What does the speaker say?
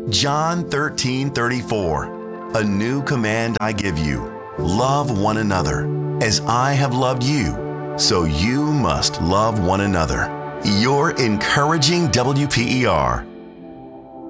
John 13:34. A new command I give you, love one another. As I have loved you, so you must love one another. Your encouraging WPER.